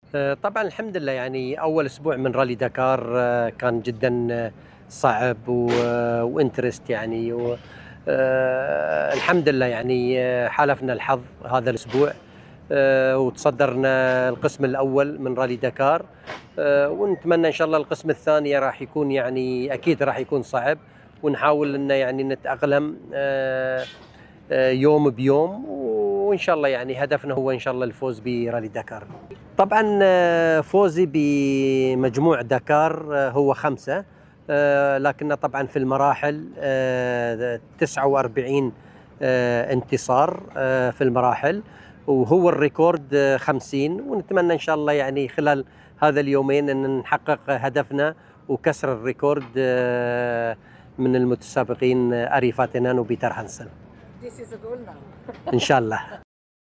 طبعا الحمد لله، يعني أول أسبوع من رالي دكار كان جدا صعب وانترست يعني الحمد لله، يعني حالفنا الحظ هذا الأسبوع وتصدرنا القسم الأول من رالي دكار. ونتمنى إن شاء الله القسم الثاني راح يكون، يعني أكيد راح يكون صعب، ونحاول إنه يعني نتأقلم يوم بيوم، وإن شاء الله يعني هدفنا هو إن شاء الله الفوز برالي دكار. طبعا فوزي بمجموع دكار هو 5، لكن طبعا في المراحل 49 انتصار في المراحل، وهو الريكورد 50. ونتمنى إن شاء الله يعني خلال هذا اليومين أن نحقق هدفنا وكسر الريكورد من المتسابقين أري فاتنان وبيتر هانسن. This is a goal now. إن شاء الله.